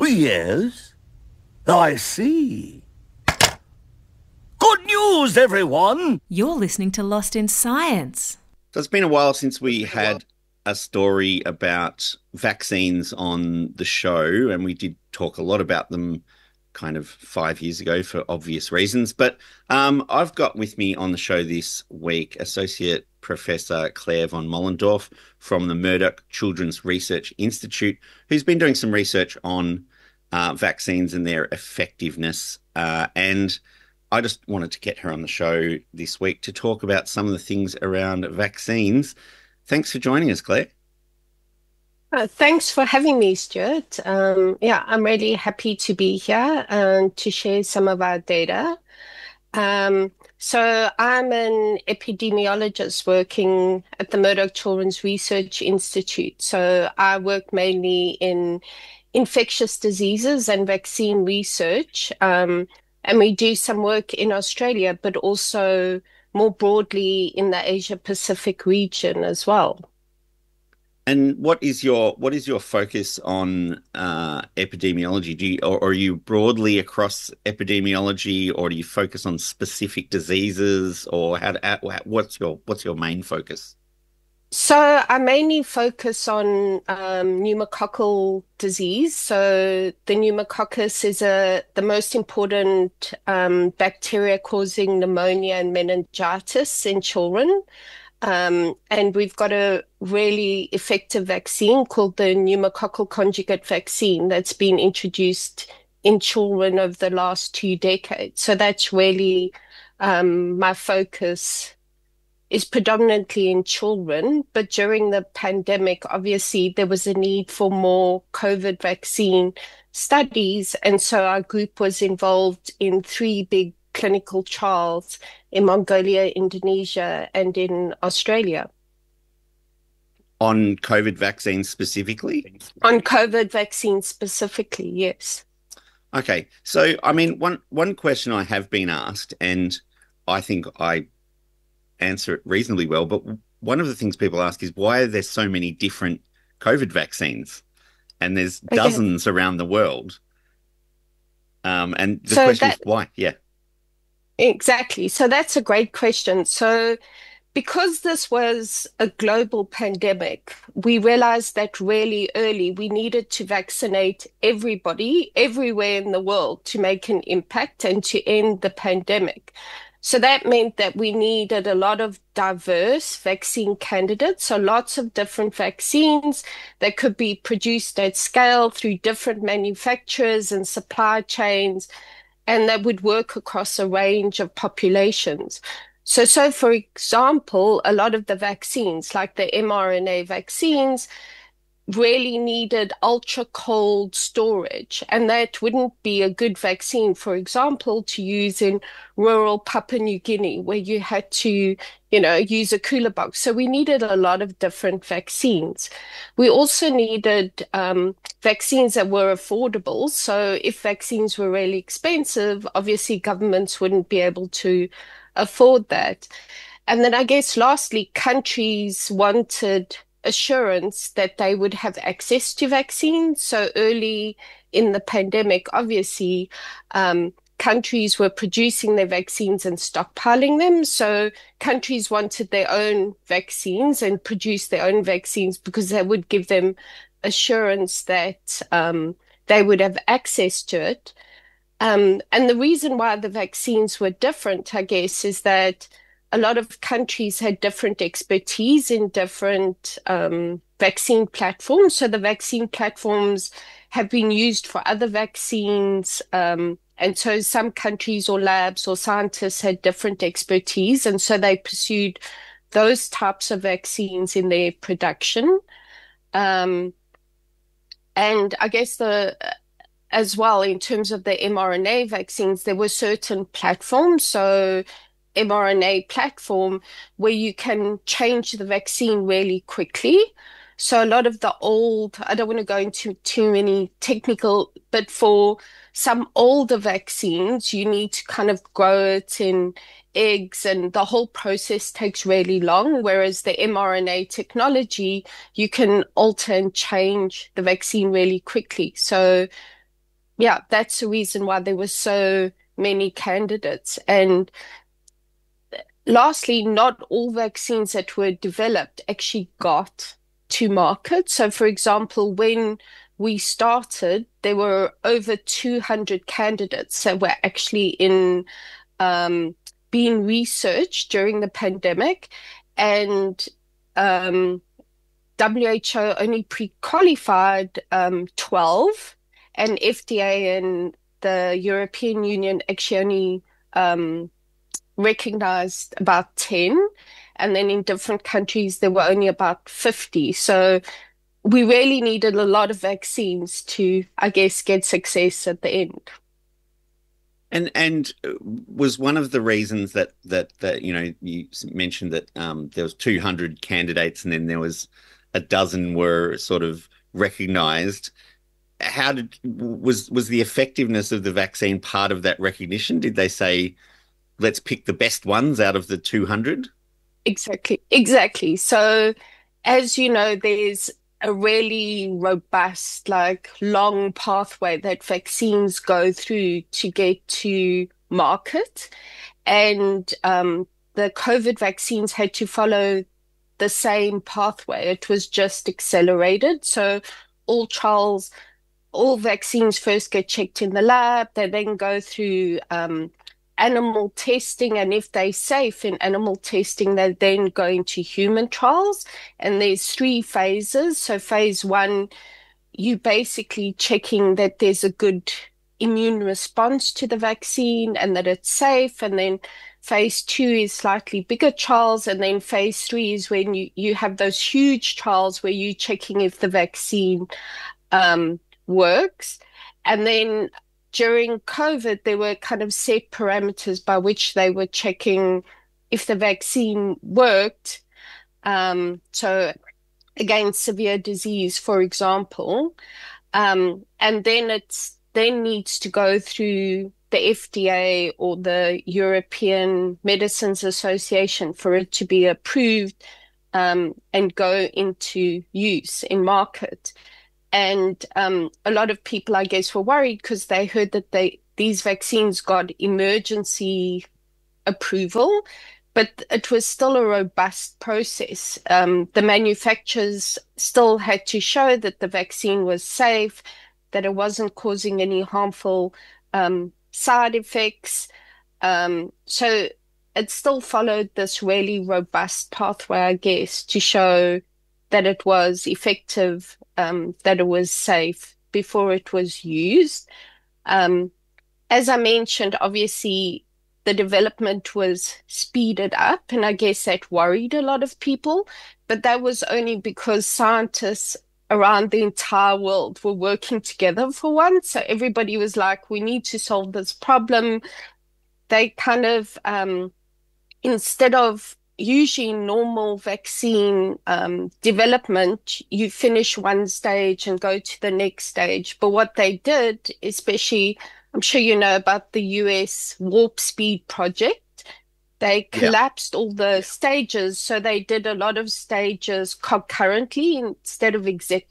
Yes, I see. Good news, everyone! You're listening to Lost in Science. So it's been a while since we had a story about vaccines on the show, and we did talk a lot about them kind of 5 years ago for obvious reasons. But I've got with me on the show this week Associate Professor Claire von Mollendorf from the Murdoch Children's Research Institute, who's been doing some research on vaccines and their effectiveness. And I just wanted to get her on the show this week to talk about some of the things around vaccines. Thanks for joining us, Claire. Thanks for having me, Stuart. I'm really happy to be here and to share some of our data. So I'm an epidemiologist working at the Murdoch Children's Research Institute. So I work mainly in infectious diseases and vaccine research. And we do some work in Australia, but also more broadly in the Asia Pacific region as well. And what is your focus on epidemiology? Or are you broadly across epidemiology, or do you focus on specific diseases, or what's your main focus? So I mainly focus on pneumococcal disease. So the pneumococcus is the most important bacteria causing pneumonia and meningitis in children. And we've got a really effective vaccine called the pneumococcal conjugate vaccine that's been introduced in children over the last 2 decades. So that's really my focus is predominantly in children, but during the pandemic, obviously, there was a need for more COVID vaccine studies. And so our group was involved in 3 big clinical trials in Mongolia, Indonesia, and in Australia. On COVID vaccines specifically? On COVID vaccines specifically, yes. Okay. So, I mean, one question I have been asked, and I think I answer it reasonably well, but one of the things people ask is, why are there so many different COVID vaccines? And there's dozens around the world. And the question is why? Yeah. Exactly. So that's a great question. So because this was a global pandemic, we realized that really early we needed to vaccinate everybody everywhere in the world to make an impact and to end the pandemic. So that meant that we needed a lot of diverse vaccine candidates, so lots of different vaccines that could be produced at scale through different manufacturers and supply chains, and that would work across a range of populations. So for example, a lot of the vaccines, like the mRNA vaccines, really needed ultra cold storage, and that wouldn't be a good vaccine, for example, to use in rural Papua New Guinea, where you had to, use a cooler box. So we needed a lot of different vaccines. We also needed vaccines that were affordable. So if vaccines were really expensive, obviously governments wouldn't be able to afford that. And then I guess lastly, countries wanted assurance that they would have access to vaccines. So early in the pandemic, obviously, countries were producing their vaccines and stockpiling them. So countries wanted their own vaccines and produced their own vaccines because that would give them assurance that they would have access to it. And the reason why the vaccines were different, I guess, is that a lot of countries had different expertise in different vaccine platforms. So the vaccine platforms have been used for other vaccines. And so some countries or labs or scientists had different expertise. And so they pursued those types of vaccines in their production. And I guess as well, in terms of the mRNA vaccines, there were certain platforms. So mRNA platform where you can change the vaccine really quickly. So a lot of the old, I don't want to go into too many technical, but for some older vaccines, you need to kind of grow it in eggs and the whole process takes really long. Whereas the mRNA technology, you can alter and change the vaccine really quickly. So Yeah, that's the reason why there were so many candidates. And lastly, not all vaccines that were developed actually got to market. So, for example, when we started, there were over 200 candidates that were actually in being researched during the pandemic, and WHO only pre-qualified 12, and FDA and the European Union actually only recognized about 10, and then in different countries there were only about 50. So we really needed a lot of vaccines to, I guess, get success at the end. And was one of the reasons that you mentioned that there was 200 candidates and then there was a dozen were sort of recognized. Was the effectiveness of the vaccine part of that recognition? Did they say, let's pick the best ones out of the 200? Exactly. So, as you know, there's a really robust, like long pathway that vaccines go through to get to market. And the COVID vaccines had to follow the same pathway. It was just accelerated. So all trials, all vaccines first get checked in the lab, they then go through animal testing, and if they're safe in animal testing, they then go into human trials. And there's 3 phases. So phase 1, you basically checking that there's a good immune response to the vaccine and that it's safe. And then phase 2 is slightly bigger trials. And then phase 3 is when you have those huge trials where you're checking if the vaccine works. And then during COVID, there were kind of set parameters by which they were checking if the vaccine worked. So against severe disease, for example. And then then needs to go through the FDA or the European Medicines Association for it to be approved and go into use in market. And a lot of people, I guess, were worried because they heard that these vaccines got emergency approval, but it was still a robust process. The manufacturers still had to show that the vaccine was safe, that it wasn't causing any harmful side effects. So it still followed this really robust pathway, I guess, to show that it was effective, that it was safe before it was used. As I mentioned, obviously, the development was speeded up, and I guess that worried a lot of people, but that was only because scientists around the entire world were working together for once. So everybody was like, we need to solve this problem. They kind of, instead of usually normal vaccine development, you finish one stage and go to the next stage. But what they did, especially, I'm sure you know about the US Warp Speed project, they collapsed all the stages. So they did a lot of stages concurrently instead of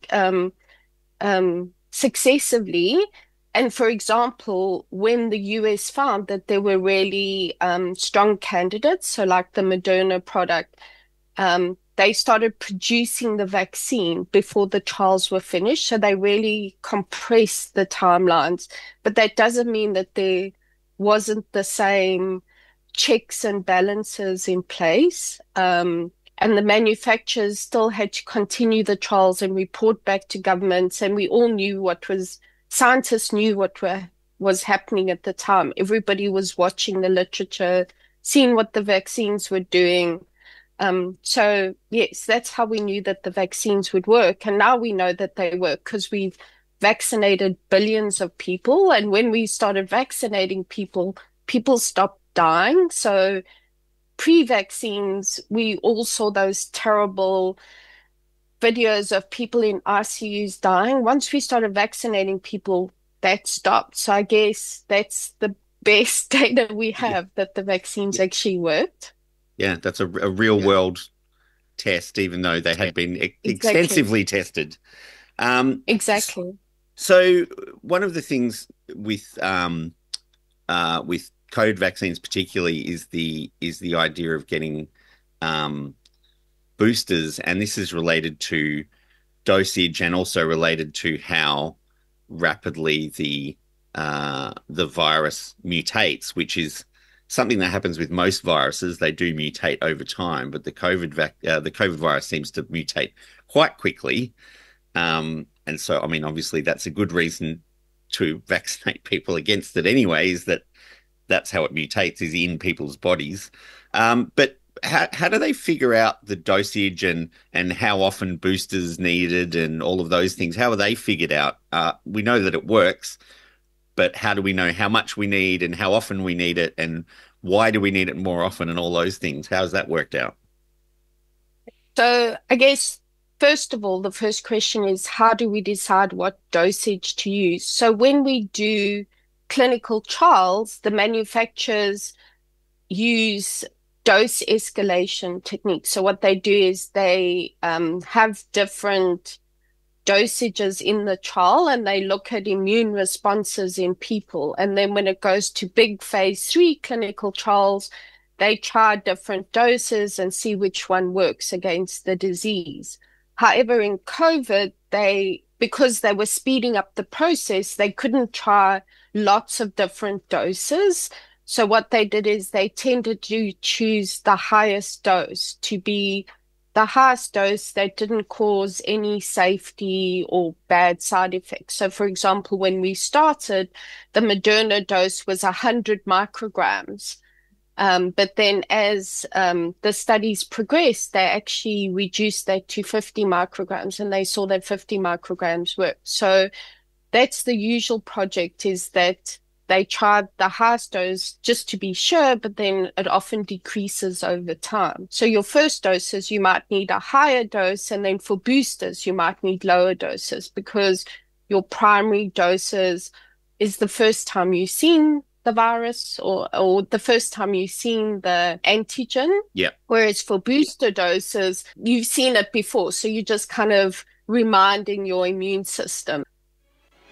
successively. And for example, when the US found that there were really strong candidates, so like the Moderna product, they started producing the vaccine before the trials were finished. So they really compressed the timelines. But that doesn't mean that there wasn't the same checks and balances in place. And the manufacturers still had to continue the trials and report back to governments. And we all knew scientists knew what was happening at the time. Everybody was watching the literature, seeing what the vaccines were doing. So yes, that's how we knew that the vaccines would work. And now we know that they work because we've vaccinated billions of people. And when we started vaccinating people, people stopped dying. So pre-vaccines, we all saw those terrible videos of people in ICUs dying. Once we started vaccinating people, that stopped. So I guess that's the best data we have that the vaccines actually worked. Yeah, that's a real world test, even though they had been extensively tested. Exactly. So one of the things with COVID vaccines particularly is the idea of getting boosters, and this is related to dosage and also related to how rapidly the virus mutates, which is something that happens with most viruses. They do mutate over time, but the COVID virus seems to mutate quite quickly. And so, I mean, obviously, that's a good reason to vaccinate people against it anyway, is that's how it mutates, is in people's bodies. But how do they figure out the dosage and how often boosters needed and all of those things? How are they figured out? We know that it works, but how do we know how much we need and how often we need it and why do we need it more often and all those things? How's that worked out? So I guess, first of all, the first question is, how do we decide what dosage to use? So when we do clinical trials, the manufacturers use dose escalation techniques. So what they do is they have different dosages in the trial and they look at immune responses in people. And then when it goes to big phase 3 clinical trials, they try different doses and see which one works against the disease. However, in COVID, because they were speeding up the process, they couldn't try lots of different doses. So what they did is they tended to choose the highest dose to be the highest dose that didn't cause any safety or bad side effects. So for example, when we started, the Moderna dose was 100 micrograms. But then as the studies progressed, they actually reduced that to 50 micrograms and they saw that 50 micrograms worked. So that's the usual project, is that they tried the highest dose just to be sure, but then it often decreases over time. So your first doses, you might need a higher dose, and then for boosters, you might need lower doses because your primary doses is the first time you've seen the virus or the first time you've seen the antigen. Yeah. Whereas for booster doses, you've seen it before. So you're just kind of reminding your immune system.